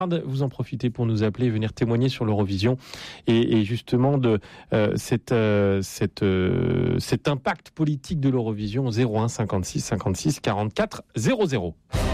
Vous en profitez pour nous appeler, venir témoigner sur l'Eurovision et justement de cet impact politique de l'Eurovision. 01 56 56 44 00.